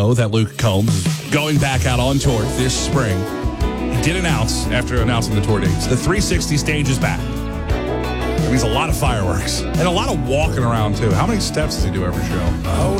that Luke Combs is going back out on tour this spring. He did announce, after announcing the tour dates, the 360 stage is back. That means a lot of fireworks and a lot of walking around, too. How many steps does he do every show?